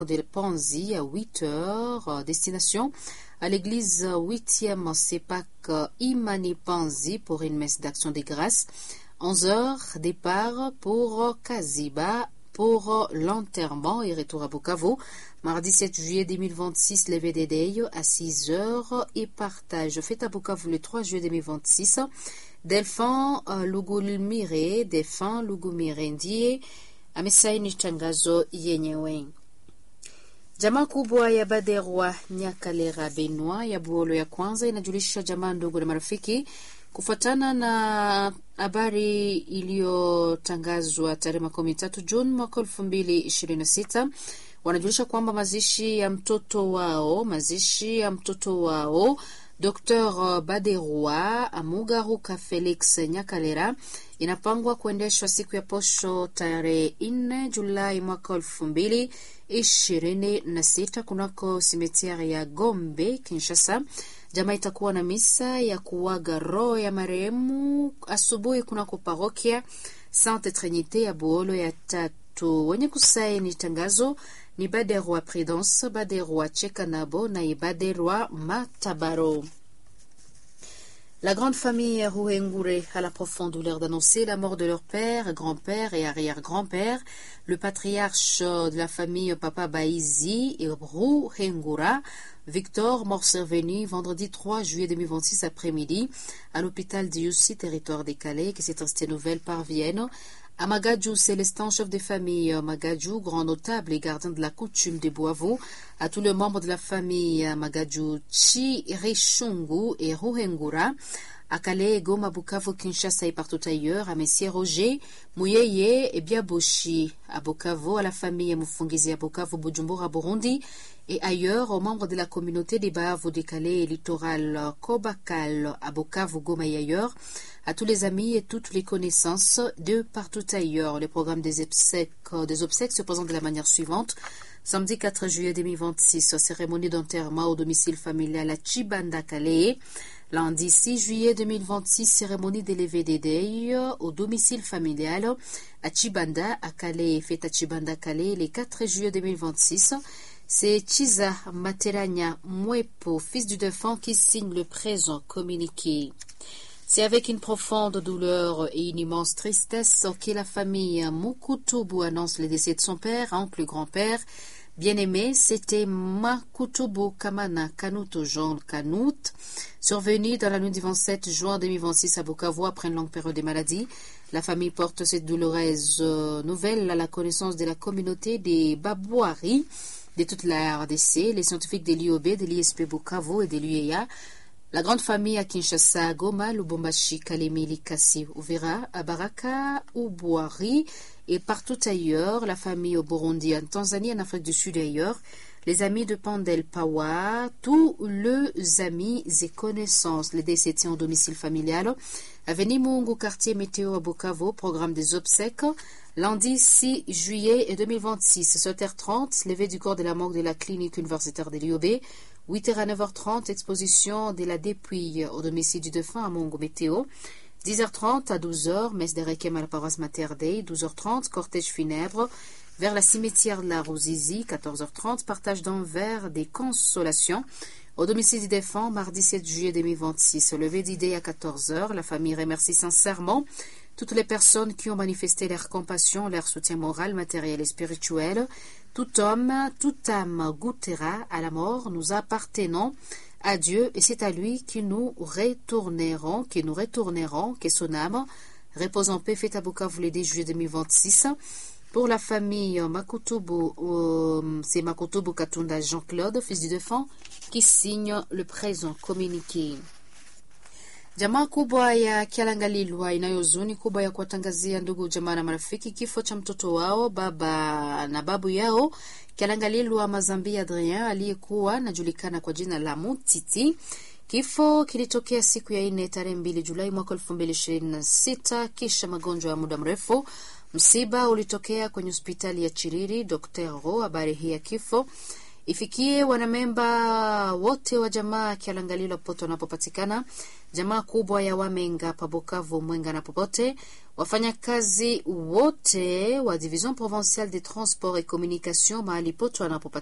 de Panzi à 8 heures. Destination à l'église 8e CEPAC Imani Panzi pour une messe d'action des grâces. 11 heures, départ pour Kaziba pour l'enterrement et retour à Bukavu. Mardi 7 juillet 2026, levé des Day à 6 heures et partage. Fête à Bukavu le 3 juillet 2026. Delphin Lugumire, Delphin Lugumire ndiye amesaini tangazo yenyewe. Jamaa kubwa ya Baderwa Nyakalera Benwa ya Buolo ya kwanza inajulisha jamaa ndogo na marafiki kufuatana na habari iliyotangazwa tarehe 13 Juni mwaka 2026. Wanajulisha kwamba mazishi ya mtoto wao Dr. Baderwa Amugaruka Felix Nyakalera inapangwa kuendeshwa siku ya posho tarehe 4 Julai mwaka 2026 kunako simetiari ya Gombe, Kinshasa. Jamaa itakuwa na misa ya kuaga roho ya marehemu asubuhi kunako parokia Sainte Trinité ya Buolo ya 3. Wenye kusaini tangazo ni Baderwa Prudence, Baderwa Chekanabo na Baderwa Matabaro. La grande famille Ruhengure a la profonde douleur d'annoncer la mort de leur père, grand-père et arrière-grand-père, le patriarche de la famille Papa Baizi et Ruhengura, Victor, mort survenu vendredi 3 juillet 2026 après-midi à l'hôpital d'Iussi, territoire des Calais, que cette triste nouvelle parvienne. À Magadjou, Célestin, chef de famille Magadjou, grand notable et gardien de la coutume de Boavo, à tous les membres de la famille Magadjou, Chirishungu et Ruhengura, à Calais, Goma, Bukavu, Kinshasa et partout ailleurs, à Messier Roger, Mouyeye et Biaboshi, à Bukavu, à la famille Mufungizi à Bukavu, Bujumbura, Burundi, et ailleurs, aux membres de la communauté des Baavo de Calais et littoral Kobakal, à Bukavu, Goma et ailleurs, à tous les amis et toutes les connaissances de partout ailleurs. Le programme des obsèques se présente de la manière suivante. Samedi 4 juillet 2026, cérémonie d'enterrement au domicile familial à Chibanda Calais. Lundi 6 juillet 2026, cérémonie d'élevé des Day au domicile familial à Chibanda à Calais. Fête à Chibanda Calais le 4 juillet 2026. C'est Chiza Materanya Mwepo, fils du défunt, qui signe le présent communiqué. C'est avec une profonde douleur et une immense tristesse que la famille Mukutubu annonce le décès de son père, oncle, grand-père. Bien-aimé, c'était Makutubu Kamana Kanuto Jean Kanut, survenu dans la nuit du 27 juin 2026 à Bukavu après une longue période de maladie. La famille porte cette douloureuse nouvelle à la connaissance de la communauté des Babouari, de toute la RDC, les scientifiques de l'IOB, de l'ISP Bukavu et de l'UEA. La grande famille à Kinshasa, Goma, Lubumbashi, Kalemi, Likasi, Uvira, à Baraka, Ubouari et partout ailleurs, la famille au Burundi, en Tanzanie, en Afrique du Sud et ailleurs, les amis de Pandel Pawa, tous les amis et connaissances, les décédés en domicile familial, Avenue Mungu, quartier météo à Bukavu, programme des obsèques, lundi 6 juillet 2026, 7h30, levée du corps de la morgue de la clinique universitaire de l'IOB, 8h à 9h30, exposition de la dépouille au domicile du défunt à Mungu Météo. 10h30 à 12h, messe de requiem à la paroisse Mater Dei. 12h30, cortège funèbre vers la cimetière de la Rouzizi. 14h30, partage d'un verre des consolations au domicile du défunt, mardi 7 juillet 2026. Levé d'idées à 14h. La famille remercie sincèrement toutes les personnes qui ont manifesté leur compassion, leur soutien moral, matériel et spirituel. Tout homme, toute âme goûtera à la mort. Nous appartenons à Dieu et c'est à lui que nous retournerons, que son âme repose en paix. Fête à Bukavu le 10 juillet 2026. Pour la famille Makutubu, c'est Makutubu Katunda Jean-Claude, fils du défunt, qui signe le présent communiqué. Jamaa kubwa ya Kialangalilwa inayozuni kubwa ya kuwatangazia ndugu jamaa na marafiki kifo cha mtoto wao baba na babu yao Kialangalilwa Mazambi Adrien aliyekuwa anajulikana kwa jina la Mutiti. Kifo kilitokea siku ya 4 tarehe 2 Julai mwaka 2026 kisha magonjwa ya muda mrefu. Msiba ulitokea kwenye hospitali ya Chiriri. Dr. Ro, habari hii ya kifo ifikie wanamemba wote wa jamaa Kialangalilo popote wanapopatikana, jamaa kubwa ya Wamenga pa Bukavu, Mwenga na popote, wafanyakazi wote wa Division Provinciale des Transports et Communications mahali pote wanapopatikana.